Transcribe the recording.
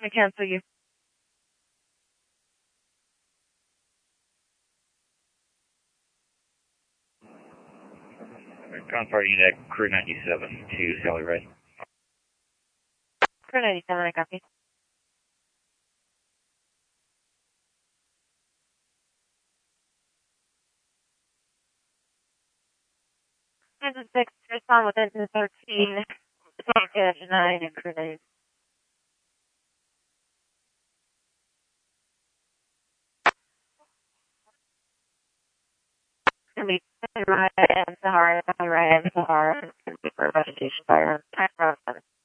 I cancel you. Concord Unit, Crew 97 to Sally Ray. Crew 97, I copy. Engine 6, respond with engine 13, engine 9, and crew 9. It's going to be Ryan, Sahara, Ryan, Sahara, for vegetation fire. Time for